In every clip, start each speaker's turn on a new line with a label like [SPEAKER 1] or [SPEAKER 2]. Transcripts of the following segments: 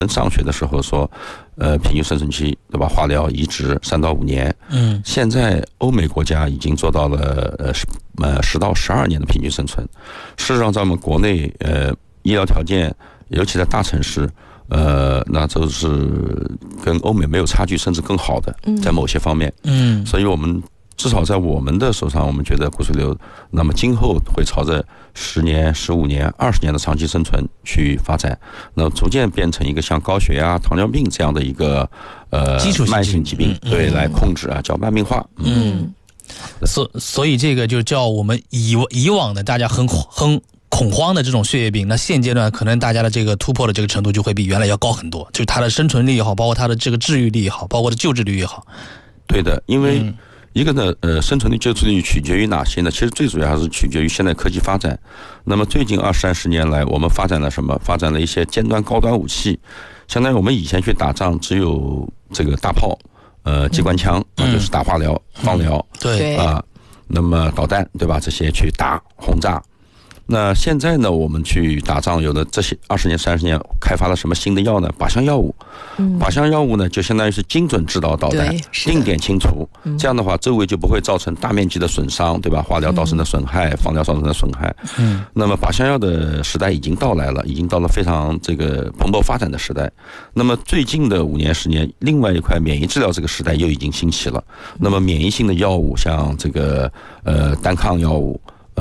[SPEAKER 1] 上学的时候说，平均生存期对吧？化疗移植3到5年，现在欧美国家已经做到了10到12年的平均生存。事实上，在我们国内，医疗条件，尤其在大城市，那都是跟欧美没有差距，甚至更好的，在某些方面，所以我们至少在我们的手上，我们觉得骨髓瘤，那么今后会朝着10年、15年、20年的长期生存去发展，那逐渐变成一个像高血压、糖尿病这样的一个
[SPEAKER 2] 基础
[SPEAKER 1] 慢性疾病，对，来控制叫慢病化。
[SPEAKER 2] 所以这个就叫我们以往的大家很恐慌的这种血液病，那现阶段可能大家的这个突破的这个程度就会比原来要高很多，就是它的生存率也好，包括它的这个治愈率也好，包括它的救治率也好。
[SPEAKER 1] 对的，因为一个呢，生存率、救治率取决于哪些呢？其实最主要还是取决于现代科技发展。那么最近20-30年来，我们发展了什么？发展了一些尖端、高端武器。相当于我们以前去打仗，只有这个大炮、机关枪，就是打化疗、放疗，
[SPEAKER 2] 对
[SPEAKER 1] 那么导弹，对吧？这些去打轰炸。那现在呢，我们去打仗，有了这些20年、30年，开发了什么新的药呢？靶向药物。靶向药物呢，就相当于是精准制导导弹，定点清除。这样的话，周围就不会造成大面积的损伤，对吧？化疗造成的损害，放疗造成的损害。那么靶向药的时代已经到来了，已经到了非常这个蓬勃发展的时代。那么最近的5年、10年，另外一块免疫治疗这个时代又已经兴起了。那么免疫性的药物，像这个单抗药物，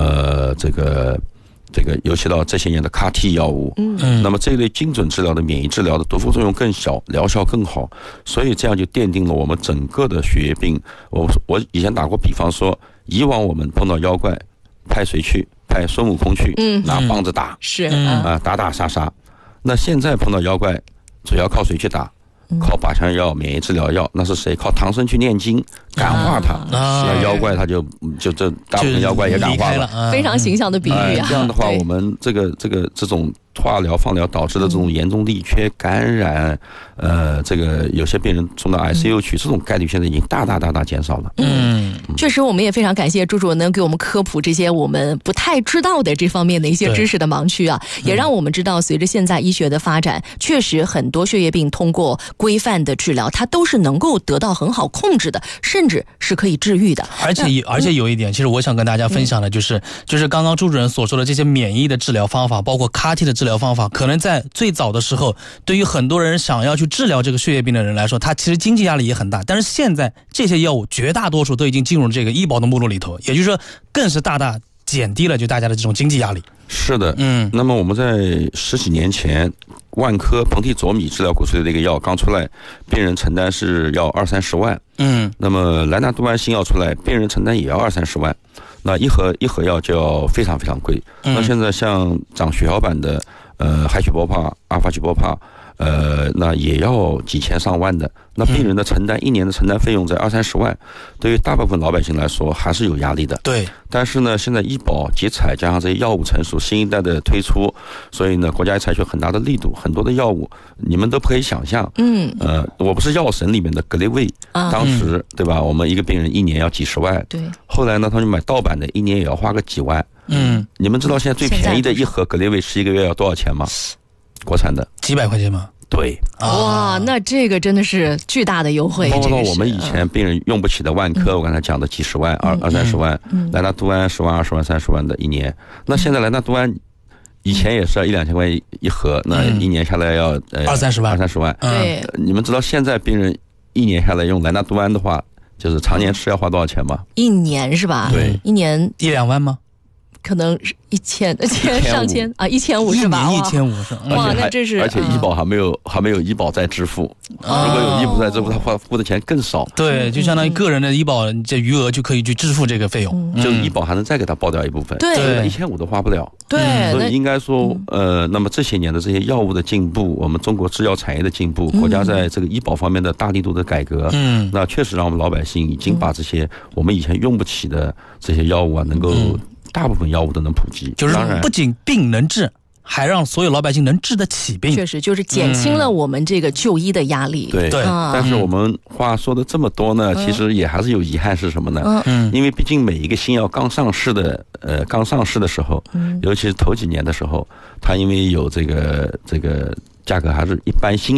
[SPEAKER 1] 这个尤其到这些年的 CAR-T 药物，那么这一类精准治疗的免疫治疗的毒副作用更小，疗效更好，所以这样就奠定了我们整个的血液病。我以前打过比方说，以往我们碰到妖怪，派谁去？派孙悟空去，拿棒子打，打打杀杀。那现在碰到妖怪，主要靠谁去打？靠靶向药、免疫治疗药，那是谁？靠唐僧去念经感化他，那妖怪他就这大部分妖怪也感化了，
[SPEAKER 3] 非常形象的比喻啊。
[SPEAKER 1] 这样的话，我们这种化疗、放疗导致的这种严重力缺、感染，这个有些病人送到 ICU 去，这种概率现在已经大减少了。
[SPEAKER 3] 确实，我们也非常感谢朱主任能给我们科普这些我们不太知道的这方面的一些知识的盲区啊，也让我们知道，随着现在医学的发展，确实很多血液病通过规范的治疗，它都是能够得到很好控制的，甚至是可以治愈的。
[SPEAKER 2] 而且有一点，其实我想跟大家分享的就是刚刚朱主任所说的这些免疫的治疗方法，包括 CAR-T 的治疗方法，可能在最早的时候，对于很多人想要去治疗这个血液病的人来说，他其实经济压力也很大。但是现在这些药物绝大多数都已经进入这个医保的目录里头，也就是说，更是大大减低了就大家的这种经济压力。
[SPEAKER 1] 是的，那么我们在10几年前，万科硼替佐米治疗骨髓的一个药刚出来，病人承担是要20-30万。那么莱纳度安新药出来，病人承担也要20-30万。那一盒药就要非常非常贵。那现在像长血小板的海曲波帕、阿尔法曲波帕，那也要几千上万的。那病人的1年的承担费用在20-30万，对于大部分老百姓来说还是有压力的。
[SPEAKER 2] 对。但
[SPEAKER 1] 是呢，现在医保集采加上这些药物成熟，新一代的推出，所以呢，国家也采取很大的力度，很多的药物你们都不可以想象。我不是药神里面的格列卫，当时对吧？我们一个病人1年要几十万。
[SPEAKER 3] 对。后
[SPEAKER 1] 来呢，他就买盗版的，1年也要花个几万。你们知道现在最便宜的一盒格列卫11个月要多少钱吗？国产的
[SPEAKER 2] 几百块钱吗？
[SPEAKER 1] 对。
[SPEAKER 3] 哇，那这个真的是巨大的优惠。
[SPEAKER 1] 包括我们以前病人用不起的万科，我刚才讲的几十万、20-30万，莱纳度安10万、20万、30万的1年。那现在莱纳度安以前也是1-2千块一盒，那1年下来要
[SPEAKER 2] 20-30万。
[SPEAKER 3] 对。
[SPEAKER 1] 你们知道现在病人1年下来用莱纳度安的话，就是常年吃要花多少钱吗
[SPEAKER 3] ？1年是吧？
[SPEAKER 1] 对。
[SPEAKER 3] 1年
[SPEAKER 2] 1-2万吗？
[SPEAKER 3] 可能是上千啊，1500是吧
[SPEAKER 2] ？1500是
[SPEAKER 3] 哇，那这是
[SPEAKER 1] 而且医保还没有医保再支付。如果有医保再支付，他付的钱更少。
[SPEAKER 2] 对，就相当于个人的医保这余额就可以去支付这个费用，
[SPEAKER 1] 就医保还能再给他报掉一部分。
[SPEAKER 3] 对
[SPEAKER 1] ，1500都花不了。
[SPEAKER 3] 对，
[SPEAKER 1] 所以应该说，那么这些年的这些药物的进步，我们中国制药产业的进步，国家在这个医保方面的大力度的改革，那确实让我们老百姓已经把这些我们以前用不起的这些药物啊，能够大部分药物都能普及。
[SPEAKER 2] 就是不仅病能治，还让所有老百姓能治得起病。
[SPEAKER 3] 确实就是减轻了我们这个就医的压力。
[SPEAKER 1] 对。但是我们话说的这么多呢，其实也还是有遗憾是什么呢？因为毕竟每一个新药刚上市的时候，尤其是头几年的时候，它因为有这个价格还是一般新